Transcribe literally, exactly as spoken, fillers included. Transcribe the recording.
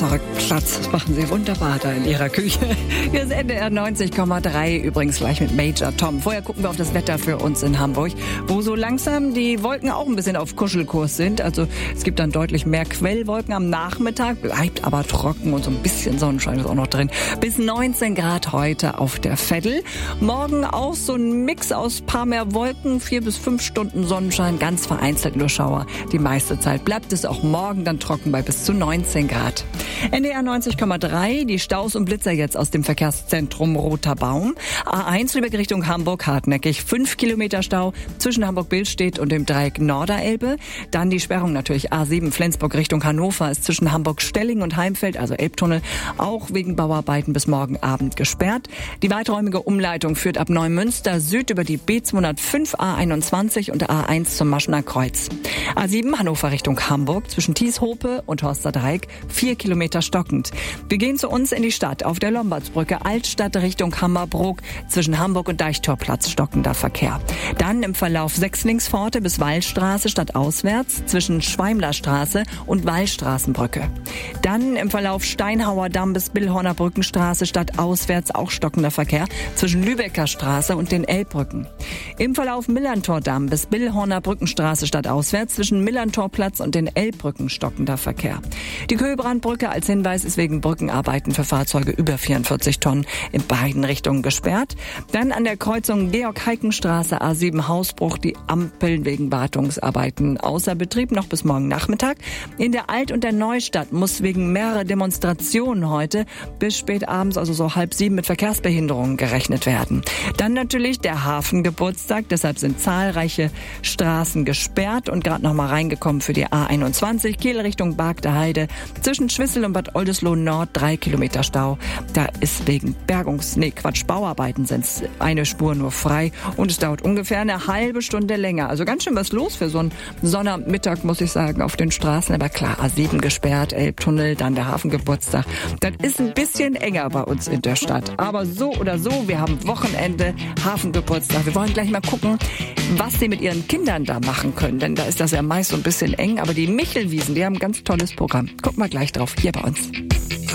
zurück Platz. Das machen Sie wunderbar da in Ihrer Küche. Hier ist N D R neunzig Komma drei, übrigens gleich mit Major Tom. Vorher gucken wir auf das Wetter für uns in Hamburg, wo so langsam die Wolken auch ein bisschen auf Kuschelkurs sind. Also es gibt dann deutlich mehr Quellwolken am Nachmittag, bleibt aber trocken und so ein bisschen Sonnenschein ist auch noch drin. Bis neunzehn Grad heute auf der Veddel. Morgen auch so ein Mix aus paar mehr Wolken, vier bis fünf Stunden Sonnenschein, ganz vereinzelt nur Schauer. Die meiste Zeit bleibt es auch morgen dann trocken bei bis zu neunzehn Grad. N D R neunzig Komma drei, die Staus und Blitzer jetzt aus dem Verkehrszentrum Roter Baum. A eins Lübeck Richtung Hamburg hartnäckig, fünf Kilometer Stau zwischen Hamburg-Billstedt und dem Dreieck Norderelbe. Dann die Sperrung natürlich A sieben Flensburg Richtung Hannover ist zwischen Hamburg-Stelling und Heimfeld, also Elbtunnel, auch wegen Bauarbeiten bis morgen Abend gesperrt. Die weiträumige Umleitung führt ab Neumünster Süd über die B zweihundertfünf A einundzwanzig und A eins zum Maschener Kreuz. A sieben Hannover Richtung Hamburg zwischen Thieshope und Horster Dreieck, vier Kilometer stockend. Wir gehen zu uns in die Stadt auf der Lombardsbrücke Altstadt Richtung Hammerbrook zwischen Hamburg und Deichtorplatz stockender Verkehr. Dann im Verlauf Sechslingspforte bis Wallstraße stadtauswärts zwischen Schweimlerstraße und Wallstraßenbrücke. Dann im Verlauf Steinhauer Damm bis Billhorner Brückenstraße stadtauswärts auch stockender Verkehr zwischen Lübecker Straße und den Elbbrücken. Im Verlauf Millerntordamm bis Billhorner Brückenstraße stadtauswärts zwischen Millerntorplatz und den Elbbrücken stockender Verkehr. Die Köhlbrandbrücke als Hinweis ist wegen Brückenarbeiten für Fahrzeuge über vierundvierzig Tonnen in beiden Richtungen gesperrt. Dann an der Kreuzung Georg-Heiken-Straße A sieben Hausbruch die Ampeln wegen Wartungsarbeiten außer Betrieb noch bis morgen Nachmittag. In der Alt- und der Neustadt muss wegen mehrerer Demonstrationen heute bis spät abends, also so halb sieben, mit Verkehrsbehinderungen gerechnet werden. Dann natürlich der Hafengeburtstag, deshalb sind zahlreiche Straßen gesperrt und gerade noch mal reingekommen für die A einundzwanzig, Kiel Richtung Bargter Heide, zwischen Schwissel und Bad Oldesloe Nord drei Kilometer Stau. Da ist wegen Bergungs-, nee Quatsch, Bauarbeiten sind eine Spur nur frei und es dauert ungefähr eine halbe Stunde länger. Also ganz schön was los für so einen Sonnabendmittag, muss ich sagen, auf den Straßen. Aber klar, A sieben gesperrt, Elbtunnel, dann der Hafengeburtstag. Das ist ein bisschen enger bei uns in der Stadt. Aber so oder so, wir haben Wochenende, Hafengeburtstag. Wir wollen gleich mal gucken, was sie mit ihren Kindern da machen können. Denn da ist das ja meist so ein bisschen eng. Aber die Michelwiesen, die haben ein ganz tolles Programm. Gucken wir gleich drauf, hier bei uns.